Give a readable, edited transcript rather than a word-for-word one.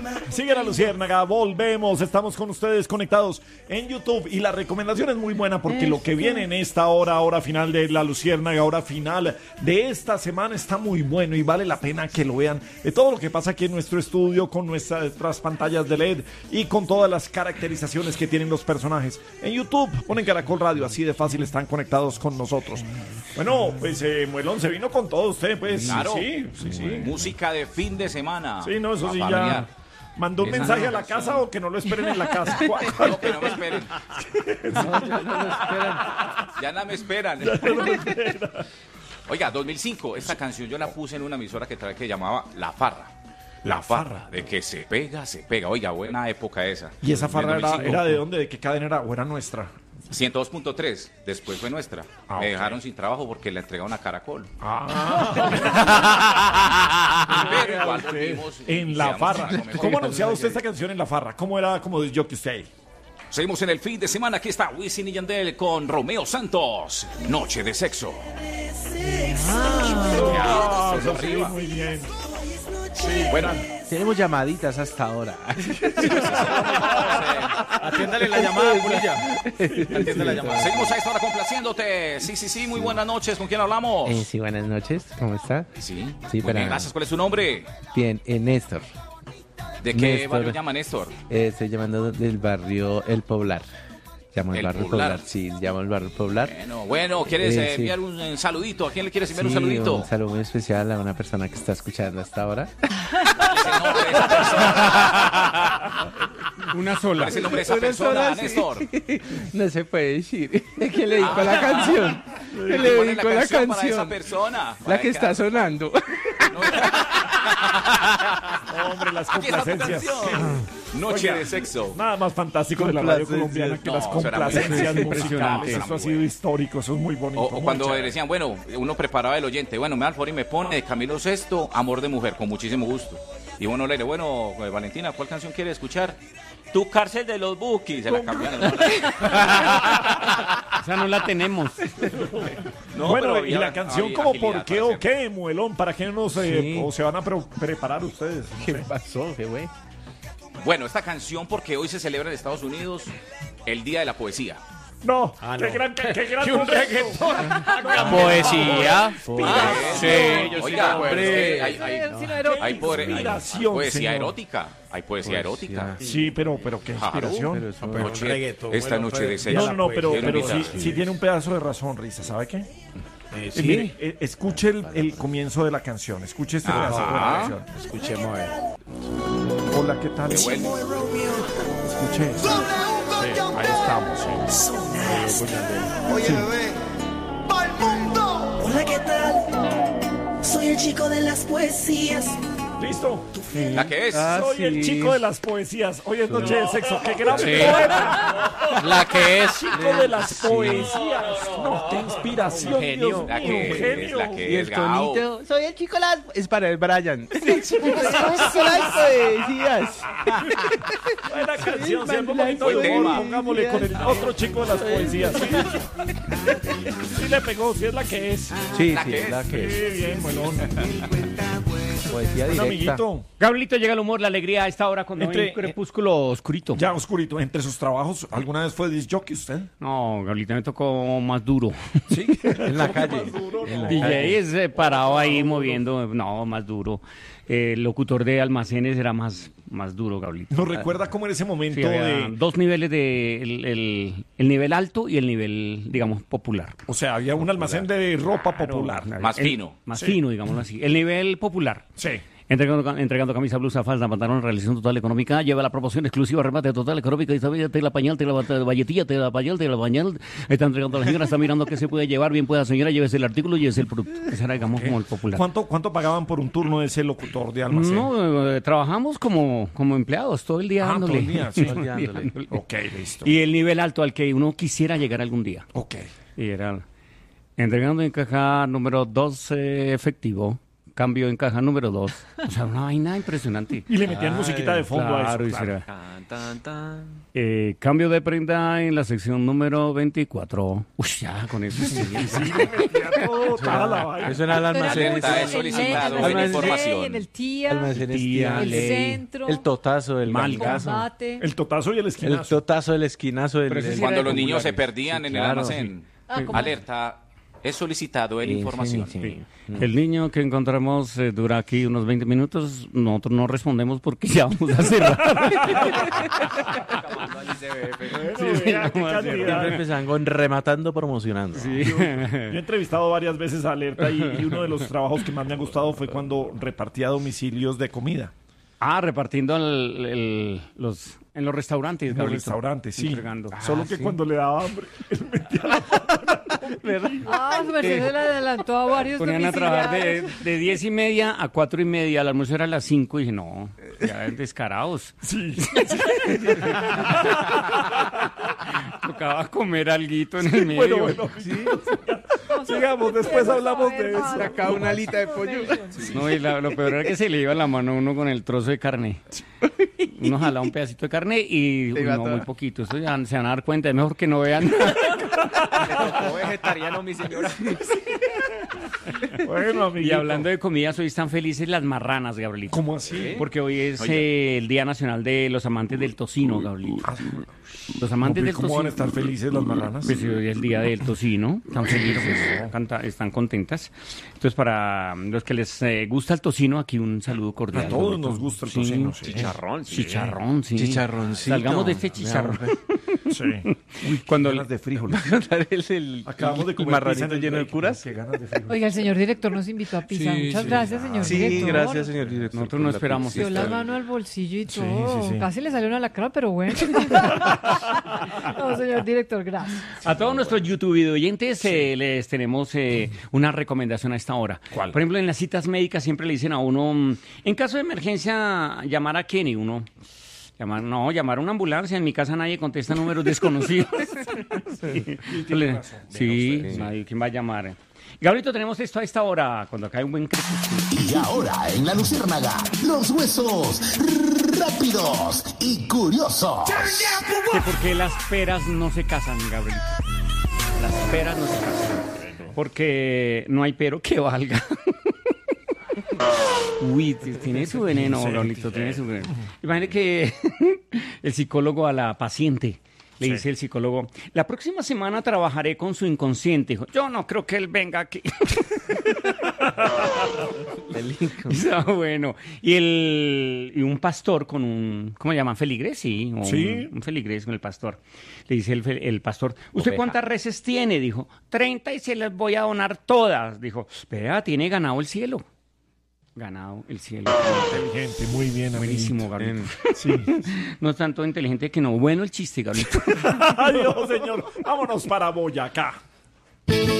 Sigue la Luciérnaga, volvemos, estamos con ustedes conectados en YouTube y la recomendación es muy buena porque lo que viene en esta hora final de la Luciérnaga, hora final de esta semana está muy bueno y vale la pena que lo vean, de todo lo que pasa aquí en nuestro estudio con nuestras pantallas de LED y con todas las caracterizaciones que tienen los personajes. En YouTube ponen Caracol Radio, así de fácil están conectados con nosotros. Bueno, pues Muelón se vino con todo usted, pues. Claro. Sí. Música de fin de semana. Sí, no, eso Pa' sí familiar. ya. ¿Mandó un mensaje a la casa o que no lo esperen en la casa? No, que no me esperen. Ya no me esperan. Oiga, 2005, esta canción yo la puse en una emisora que llamaba La Farra. La Farra, de que se pega, se pega. Oiga, buena época esa. ¿Y esa farra Del 2005. era de dónde? ¿De qué cadena era? ¿O era nuestra? 102.3, después fue nuestra. Me dejaron sin trabajo porque la entregaron a Caracol. Pero igual volvimos y En La quedamos Farra. en lo mejor. ¿Cómo anunciaba usted esta canción en La Farra? ¿Cómo era como de Jockey Stay? Seguimos en el fin de semana. Aquí está Wisin y Yandel con Romeo Santos. Noche de sexo. Eso sí, muy bien. Sí, bueno. Tenemos llamaditas hasta ahora. Atiéndale la llamada, Pulilla. Atiéndale la llamada. Seguimos a esta hora complaciéndote. Sí, muy buenas noches. ¿Con quién hablamos? Sí, buenas noches. ¿Cómo está? Sí, Sí, muy para- bien, gracias. ¿Cuál es su nombre? Bien, Néstor. ¿De qué Néstor. barrio llama Néstor? Estoy llamando del barrio El Poblar. Llamo el El barrio Poblar. Poblar. Sí, llamo el barrio Poblar. Bueno, ¿quieres Sí. enviar un saludito? ¿A quién le quieres enviar un Sí, saludito? un saludo muy especial a una persona que está escuchando hasta ahora. Una ¿Cuál sola. es el nombre de esa Una persona, sola, sí. Néstor? No se puede decir. ¿Quién le dedicó la canción? ¿Quién le ¿Cuál es dedicó la para esa canción? persona? La que está sonando. Hombre, las Aquí está tu complacencias. canción. Noche Oiga, de sexo. Nada más fantástico de la radio Complacencias. colombiana que No, las eso era muy complacencias impresionante. musicales. Eso ha Muy sido bueno. histórico, eso es muy bonito. O muy cuando chévere. decían, bueno, uno preparaba el oyente, bueno, me da el favor y me pone de Camilo Sesto, Amor de Mujer, con muchísimo gusto. Y uno le dice, bueno, Valentina, ¿cuál canción quiere escuchar? Tu cárcel de los Bukis. Se la cambiaron. Esa no la tenemos. No, Bueno, pero y había- la canción había como agilidad ¿por qué para o hacerlo. qué, Muelón? ¿Para qué no Sí. o se van a preparar ustedes? No ¿Qué sé. pasó? ¿Qué güey? Bueno, esta canción porque hoy se celebra en Estados Unidos el Día de la Poesía. No, Ah, qué no. gran Y un momento. reggaetón. Poesía. Sí, yo sí Oiga, recuerdo. pero es que hay Inspiración, poesía señor. erótica. Hay poesía erótica. Sí, pero qué Claro. inspiración. Pero eso- Pero Noche- reggaetón, esta bueno, noche de pues, sexo. No, pero Quiero sí, invitar. sí tiene un pedazo de razón, Risa, ¿sabe qué? Sí. Mire, escuche el comienzo de la canción, escuche este pedazo de la canción. Escuchemos a ver. Hola, ¿qué tal? Qué bueno. Escuche eso. Sí, ahí estamos. Sí. Oye, bebé, ¡pa'l mundo! Hola, ¿qué tal? Soy el chico de las poesías. ¿Listo? ¿La que es? Soy sí. el chico de las poesías. Hoy es noche de sexo. ¡Qué gran Sí. poeta! La que es. Chico de las poesías. No, qué inspiración, Un genio. Dios La mío, que un es, genio. la que Y es, el Gao. tonito. Soy el chico las... Es para el Brian. Son las poesías. Buena canción, Sí, si un buen poquito de tema. humor, pongámosle con el otro chico de las poesías. Sí, sí le pegó, sí es la que es. Sí, La sí, que es. la que es. Sí, bien, melón. Poesía Un directa. amiguito. Gabrielito, llega el humor, la alegría a esta hora cuando Entre- hay un crepúsculo oscurito. Ya oscurito, entre sus trabajos, ¿alguna vez fue disc jockey usted? No, Gabrielito me tocó más duro. Sí. En la calle. En la DJ calle. es parado ahí moviendo, no, más duro. El locutor de almacenes era más duro, Gabrielito. ¿Nos recuerda cómo era ese momento Sí, había de... dos niveles de el nivel alto y el nivel, digamos, popular. O sea, había un almacén de ropa popular. Más fino. Más Sí. fino, digámoslo así. El nivel popular. Sí. Entregando camisa, blusa, falda, pantalón, realización total económica, lleva la promoción exclusiva, remate total económica, y te la pañal, te la valletilla, te la pañal, te la pañal, está entregando a la señora, está mirando qué se puede llevar, bien pueda señora, llévese el artículo, llévese el producto. Ese era, digamos, como el popular. ¿Cuánto pagaban por un turno de ese locutor de almacén? No, trabajamos como empleados todo el día Ah, dándole. todo el día, sí. Todo el día dándole. Ok, listo. Y el nivel alto al que uno quisiera llegar algún día. Ok. Y era entregando en caja número 12 efectivo, cambio en caja número 2. O sea, una vaina impresionante. Y le metían musiquita de fondo a Claro, eso. y Claro. será. Tan, tan, tan. Cambio de prenda en la sección número 24. Uy, ya, con eso sí. Metía todo, toda la vaina. Eso era el almacén. Alerta, es solicitado en en el información. En el tía, Almacén Tía, el ley. centro, El totazo, el Malgazo. combate. El totazo y el El esquinazo. totazo, el esquinazo, Pero ese sí Cuando era los de niños se populares. perdían en el claro, almacén. ¿cómo? Alerta, es solicitado en información. Sí. El niño que encontramos dura aquí unos 20 minutos. Nosotros no respondemos porque ya vamos a cerrar. Bueno, vea, qué vamos a hacer. Siempre calidad. empezaban con rematando, promocionando. Yo he entrevistado varias veces a Alerta y uno de los trabajos que más me ha gustado fue cuando repartía domicilios de comida. Repartiendo en los restaurantes, En los Gabrielito. restaurantes, sí. Entregando. Solo que cuando le daba hambre, él metía la Su merced se le adelantó a varios Ponían a trabajar domiciliarios. de 10:30 a 4:30. El almuerzo era a las 5 y dije, no, ya descarados. Sí. Tocaba comer alguito en el medio. Bueno, bueno. Sigamos, después hablamos de eso. Sacaba una alita de pollo. No, y lo peor era que se le iba la mano a uno con el trozo de carne. Uno jalaba un pedacito de carne y iba no, toda. muy poquito. Eso ya se van a dar cuenta, es mejor que no vean nada. Vegetariano, mi señora. Bueno, amiguito. Y hablando de comidas, hoy están felices las marranas, Gabrielito. ¿Cómo así? Porque hoy es el Día Nacional de los Amantes del Tocino, Gabrielito. Los amantes del ¿Cómo tocino. van a estar felices las marranas? Pues hoy es el día del tocino, están felices, están contentas. Entonces, para los que les gusta el tocino, aquí un saludo cordial. A todos Gabrielito. nos gusta el Sí. tocino, sí. Chicharrón, sí. Chicharrón, sí. Chicharroncito. Salgamos de este chicharrón. Sí. Cuando Ganas de frijol. el Acabamos de el comer marranito pizza en el lleno de break. curas. Qué ganas de frijol. Oiga, el señor director nos invitó a pizza. Sí, Muchas sí. gracias, señor Sí, director. gracias, señor director. Nosotros por no la esperamos Dio pizza. la mano al bolsillo y todo. sí, sí. Casi le salió una lacra, pero bueno. No, señor director, gracias. a todos nuestros YouTube oyentes les tenemos una recomendación a esta hora. ¿Cuál? Por ejemplo, en las citas médicas siempre le dicen a uno, en caso de emergencia, llamar a quién y uno... llamar a una ambulancia. En mi casa nadie contesta números desconocidos. Sí, nadie. ¿Quién va a llamar? Gabrielito, tenemos esto a esta hora, cuando acá hay un buen crepúsculo. Y ahora en la Luciérnaga, los huesos rápidos y curiosos. Que ¿por qué las peras no se casan, Gabrielito? Las peras no se casan. Porque no hay pero que valga. Uy, tiene su veneno, Gabrielito, tiene su veneno. Imagínate que el psicólogo a la paciente le dice el psicólogo, la próxima semana trabajaré con su inconsciente. Dijo, yo no creo que él venga aquí. Está bueno. Y un pastor con un, ¿cómo le llaman? ¿Feligrés? Sí. Sí. Un feligrés con el pastor. Le dice el pastor, ¿usted cuántas reses tiene? Dijo, 30 y se las voy a donar todas. Dijo, vea, tiene ganado el cielo. Ganado el cielo. Inteligente, muy bien, Buenísimo, amiguito. Gabriel. Sí. No es tanto inteligente que no. Bueno el chiste, Gabriel. Adiós, señor. Vámonos para Boyacá.